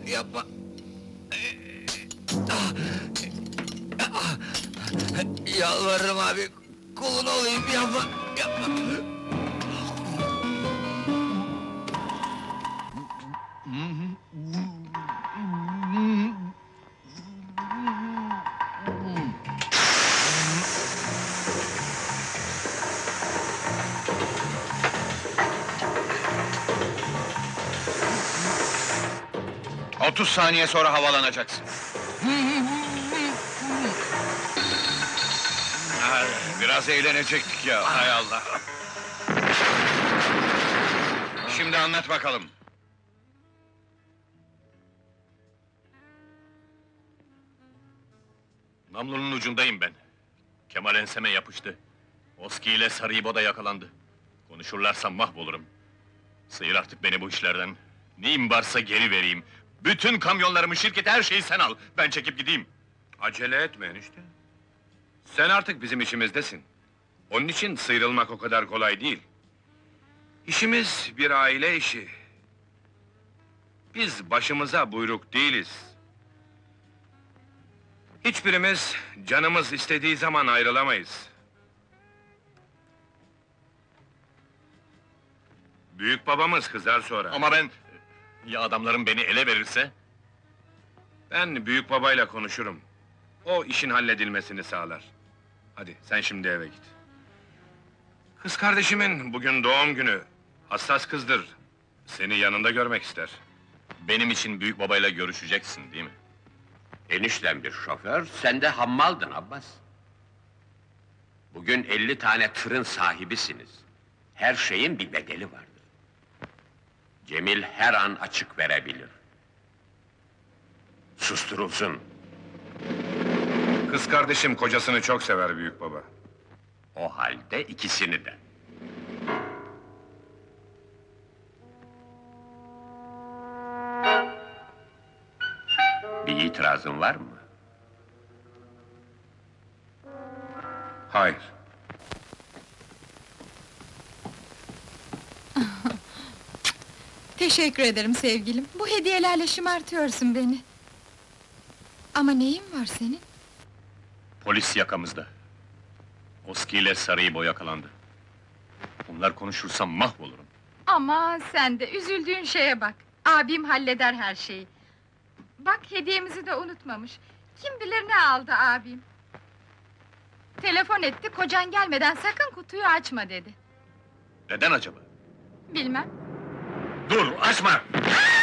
Yapma! Yalvarırım abi, kulun olayım, yapma! Yapma! 30 saniye sonra havalanacaksın. Biraz eğlenecektik ya, hay Allah! Şimdi anlat bakalım. Namlunun ucundayım ben. Kemal enseme yapıştı. Oski ile Sarıibo da yakalandı. Konuşurlarsa mahvolurum. Sıyır artık beni bu işlerden. Neyim varsa geri vereyim. Bütün kamyonlarımı, şirketi, her şeyi sen al. Ben çekip gideyim. Acele etme enişte. Sen artık bizim işimizdesin. Onun için sıyrılmak o kadar kolay değil. İşimiz bir aile işi. Biz başımıza buyruk değiliz. Hiçbirimiz canımız istediği zaman ayrılamayız. Büyük babamız kızar sonra. Ama ben... Ya adamlarım beni ele verirse? Ben büyük babayla konuşurum. O işin halledilmesini sağlar. Hadi sen şimdi eve git. Kız kardeşimin bugün doğum günü. Hassas kızdır. Seni yanında görmek ister. Benim için büyük babayla görüşeceksin, değil mi? Enişten bir şoför, sen de hammaldın Abbas. Bugün 50 tane tırın sahibisiniz. Her şeyin bir bedeli vardır. Cemil her an açık verebilir. Susturulsun. Kız kardeşim kocasını çok sever büyük baba. O halde ikisini de. Bir itirazın var mı? Hayır. Teşekkür ederim sevgilim. Bu hediyelerle şımartıyorsun beni. Ama neyin var senin? Polis yakamızda. Oski ile Sarıibo yakalandı. Bunlar konuşursam mahvolurum. Ama sen de üzüldüğün şeye bak. Abim halleder her şeyi. Bak hediyemizi de unutmamış. Kim bilir ne aldı abim. Telefon etti, kocan gelmeden sakın kutuyu açma dedi. Neden acaba? Bilmem. Dur, açma!